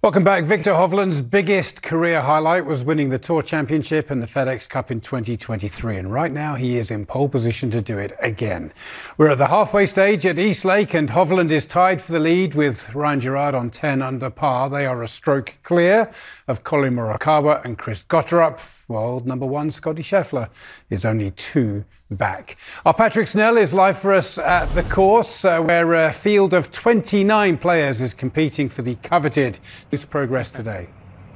Welcome back. Viktor Hovland's biggest career highlight was winning the Tour Championship and the FedEx Cup in 2023. And right now he is in pole position to do it again. We're at the halfway stage at East Lake and Hovland is tied for the lead with Ryan Gerard on 10 under par. They are a stroke clear of Collin Morikawa and Chris Gotterup. World number one Scottie Scheffler is only 2 back. Our Patrick Snell is live for us at the course where a field of 29 players is competing for the coveted progress today.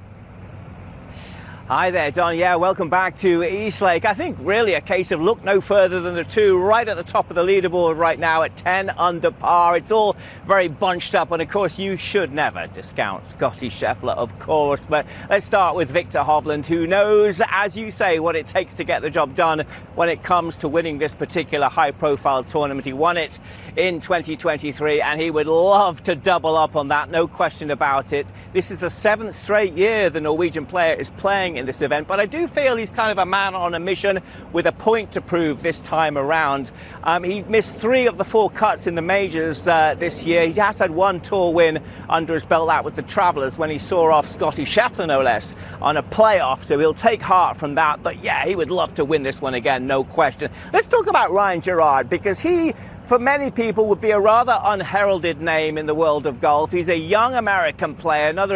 Hi there, Don. Yeah, welcome back to East Lake. I think really a case of look no further than the two right at the top of the leaderboard right now at 10 under par. It's all very bunched up, and of course you should never discount Scottie Scheffler, of course. But let's start with Viktor Hovland, who knows, as you say, what it takes to get the job done when it comes to winning this particular high-profile tournament. He won it in 2023, and he would love to double up on that, no question about it. This is the 7th straight year the Norwegian player is playing in this event, but I do feel he's kind of a man on a mission with a point to prove this time around. He missed 3 of the 4 cuts in the majors this year. He has had 1 tour win under his belt. That was the Travelers when he saw off Scottie Scheffler, no less, on a playoff, so he'll take heart from that. But yeah, he would love to win this one again, no question. Let's talk about Ryan Gerard, because he, for many people, would be a rather unheralded name in the world of golf. He's a young American player, another